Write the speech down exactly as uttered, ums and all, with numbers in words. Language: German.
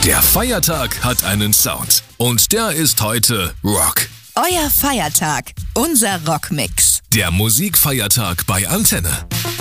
Der Feiertag hat einen Sound. Und der ist heute Rock. Euer Feiertag, unser Rockmix. Der Musikfeiertag bei Antenne.